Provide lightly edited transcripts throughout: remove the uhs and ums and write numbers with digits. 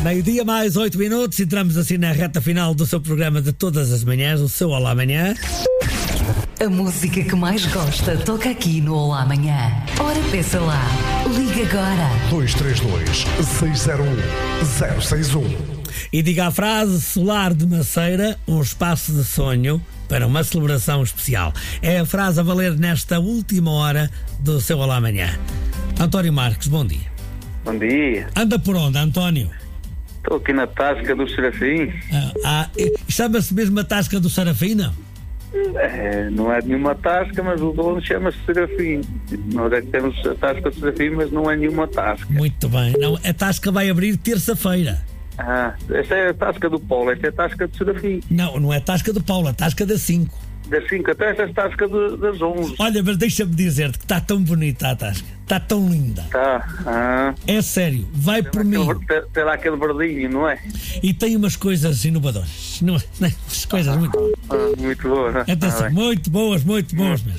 Meio-dia mais 8 minutos, entramos assim na reta final do seu programa de todas as manhãs, o seu Olá Amanhã. A música que mais gosta toca aqui no Olá Amanhã. Ora, peça lá, liga agora. 232-601-061. E diga a frase: Solar de Maceira, um espaço de sonho para uma celebração especial. É a frase a valer nesta última hora do seu Olá Amanhã. António Marques, bom dia. Bom dia. Anda por onde, António? Estou aqui na Tasca do Serafim. Chama-se mesmo a Tasca do Serafim, não? Não é nenhuma tasca, mas o dono chama-se Serafim. Nós é que temos a Tasca do Serafim, mas não é nenhuma tasca. Muito bem. Não, a Tasca vai abrir terça-feira. Esta é a Tasca do Paulo, esta é a Tasca do Serafim. Não é a Tasca do Paulo, a Tasca das 5. Das 5 até esta é a Tasca das 11. Olha, mas deixa-me dizer-te que está tão bonita a Tasca. Está tão linda. Tá. É sério, vai por mim. Tem lá aquele verdinho, não é? E tem umas coisas inovadoras. Não é? Umas coisas muito boas. Muito boas. Atenção, muito boas mesmo.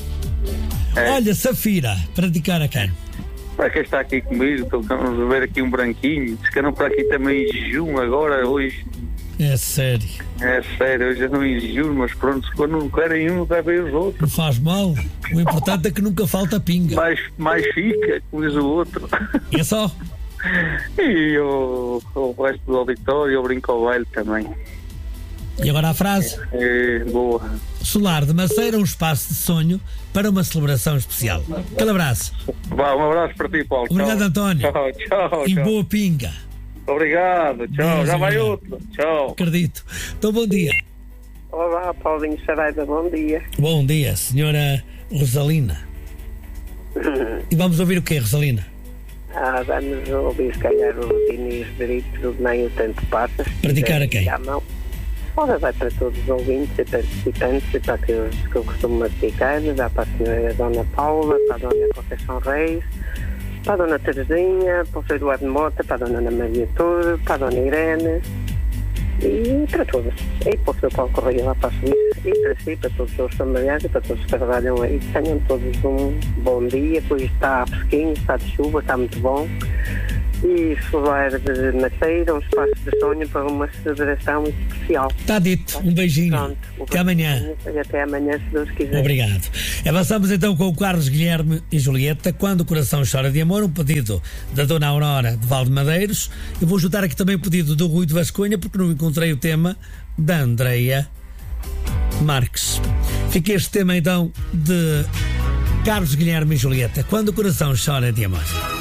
Olha, Safira, para dedicar a quem? Para quem está aqui comigo, vamos ver aqui um branquinho. Diz que não para aqui também em jejum agora, hoje. É sério. Hoje eu não em jejum, mas pronto, quando não querem um, devem os outros. Não faz mal. O importante é que nunca falta pinga. Mais fica, como diz o outro. É só. E o resto do auditório, eu brinco ao velho também. E agora a frase? Boa. Solar de Maceira, um espaço de sonho para uma celebração especial. Aquele abraço. Vá, um abraço para ti, Paulo. Obrigado, tchau. António. Tchau. E boa pinga. Obrigado, tchau. Deus, já vai obrigado. outro. Tchau. Acredito. Então, bom dia. Olá, Paulinho Saraiva, bom dia. Bom dia, senhora Rosalina. E vamos ouvir o quê, Rosalina? Vamos ouvir, se calhar, o Diniz Brito, nem o tempo passa. Praticar a quem? Ora, vai para todos os ouvintes e participantes, e para aqueles que eu costumo dedicar, já para a senhora Dona Paula, para a Dona Conceição Reis, para a Dona Terezinha, para o Sr. Eduardo Mota, para a Dona Ana Maria Toro, para a Dona Irene, e para todos. E para o Sr. Paulo Correia lá para a Suíça, e para si, para todos os familiares e para todos que trabalham aí. Tenham todos um bom dia, pois está fresquinho, está de chuva, está muito bom. E Solar de Maceira, um espaço de sonho para uma celebração especial. Está dito. Um beijinho. Pronto, até amanhã. Até amanhã, se Deus quiser. Obrigado. Avançamos então com o Carlos Guilherme e Julieta, Quando o Coração Chora de Amor, um pedido da Dona Aurora de Valdemadeiros. Eu vou juntar aqui também o pedido do Rui de Vasconha, porque não encontrei o tema da Andreia Marques. Fica este tema então de Carlos Guilherme e Julieta, Quando o Coração Chora de Amor.